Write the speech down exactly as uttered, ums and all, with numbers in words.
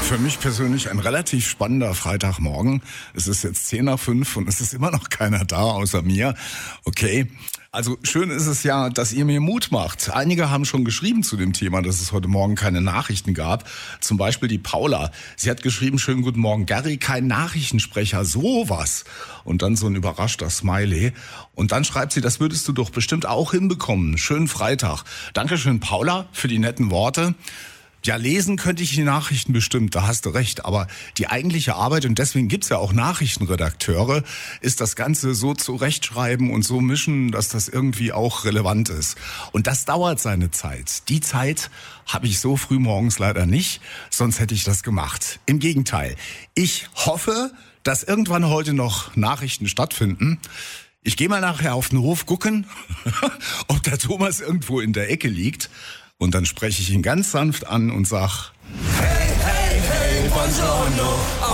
Für mich persönlich ein relativ spannender Freitagmorgen. Es ist jetzt zehn nach fünf und es ist immer noch keiner da außer mir. Okay, also schön ist es ja, dass ihr mir Mut macht. Einige haben schon geschrieben zu dem Thema, dass es heute Morgen keine Nachrichten gab. Zum Beispiel die Paula. Sie hat geschrieben, schönen guten Morgen, Gary, kein Nachrichtensprecher, sowas. Und dann so ein überraschter Smiley. Und dann schreibt sie, das würdest du doch bestimmt auch hinbekommen. Schönen Freitag. Dankeschön, Paula, für die netten Worte. Ja, lesen könnte ich die Nachrichten bestimmt, da hast du recht. Aber die eigentliche Arbeit, und deswegen gibt's ja auch Nachrichtenredakteure, ist das Ganze so zurechtschreiben und so mischen, dass das irgendwie auch relevant ist. Und das dauert seine Zeit. Die Zeit habe ich so früh morgens leider nicht, sonst hätte ich das gemacht. Im Gegenteil, ich hoffe, dass irgendwann heute noch Nachrichten stattfinden. Ich gehe mal nachher auf den Hof gucken, ob der Thomas irgendwo in der Ecke liegt. Und dann spreche ich ihn ganz sanft an und sag: Hey, hey, hey, buongiorno.